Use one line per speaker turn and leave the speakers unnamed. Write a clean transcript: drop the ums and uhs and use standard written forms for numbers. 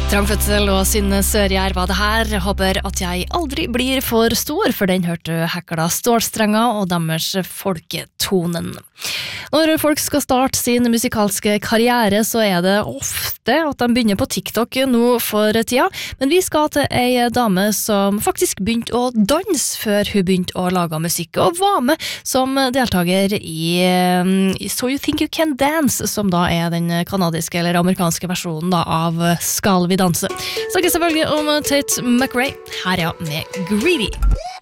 Trangfødsel og Synne Sørgjær var det her. Jeg håper at jeg aldri blir for stor, for den hørte Hekla Stålstrenger og deres folketonen. Når folk skal starte sin musikalske karriere, så er det ofte at de begynner på TikTok nå for tida, men vi skal til ei dame som faktisk begynte å danse før hun begynte å lage musikk, og var med som deltaker i So You Think You Can Dance, som da er den kanadiske eller amerikanske versjonen da, av Skal vi danse. Snakker selvfølgelig om Tate McRae, her med Greedy.